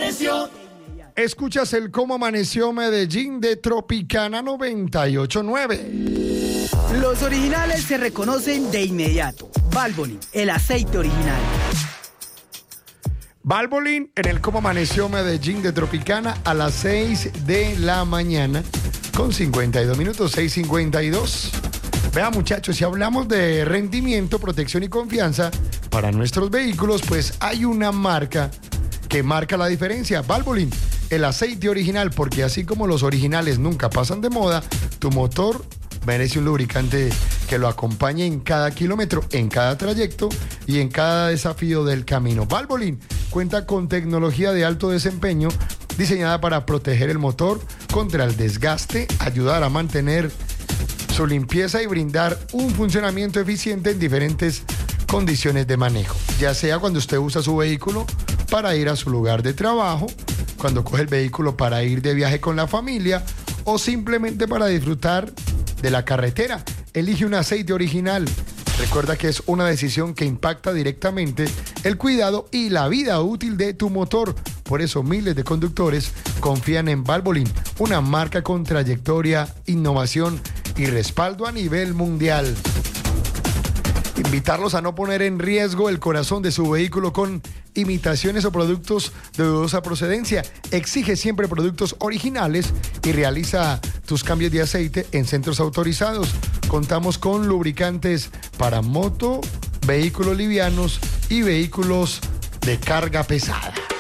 amaneció? Escuchas el Cómo Amaneció Medellín de Tropicana 98.9. Los originales se reconocen de inmediato. Valvoline, el aceite original. Valvoline en el Cómo Amaneció Medellín de Tropicana a las 6 de la mañana con 52 minutos, 6:52. Vean, muchachos, si hablamos de rendimiento, protección y confianza para nuestros vehículos, pues hay una marca que marca la diferencia. Valvoline, el aceite original, porque así como los originales nunca pasan de moda, tu motor merece un lubricante que lo acompañe en cada kilómetro, en cada trayecto y en cada desafío del camino. Valvoline cuenta con tecnología de alto desempeño diseñada para proteger el motor contra el desgaste, ayudar a mantener su limpieza y brindar un funcionamiento eficiente en diferentes condiciones de manejo, ya sea cuando usted usa su vehículo para ir a su lugar de trabajo, cuando coge el vehículo para ir de viaje con la familia o simplemente para disfrutar de la carretera. Elige un aceite original. Recuerda que es una decisión que impacta directamente el cuidado y la vida útil de tu motor. Por eso miles de conductores confían en Valvoline, una marca con trayectoria, innovación y respaldo a nivel mundial. Invitarlos a no poner en riesgo el corazón de su vehículo con imitaciones o productos de dudosa procedencia. Exige siempre productos originales y realiza tus cambios de aceite en centros autorizados. Contamos con lubricantes para moto, vehículos livianos y vehículos de carga pesada.